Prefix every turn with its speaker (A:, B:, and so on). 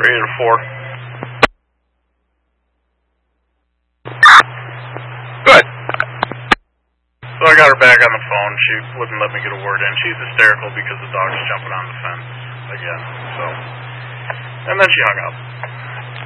A: Rated a 4. Good. So I got her back on the phone. She wouldn't let me get a word in. She's hysterical because the dog's jumping on the fence again. So, and then she hung up.